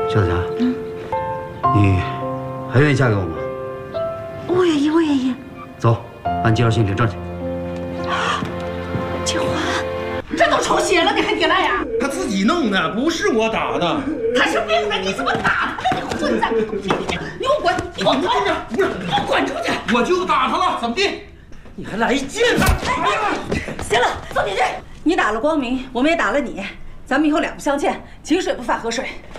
小霞，你还愿意嫁给我吗？ 我愿意，我愿意。 走，按介绍信领证去。 结婚？ 这都抽血了，你还抵赖呀？ 他自己弄的，不是我打的。 他是病人，你怎么打他呢？你混蛋！你给我滚！你给我滚着！不是，你给我滚出去！ 我就打他了，怎么地？你还来劲呢？ 行了，送你去。你打了光明，我们也打了你，咱们以后两不相欠，井水不犯河水。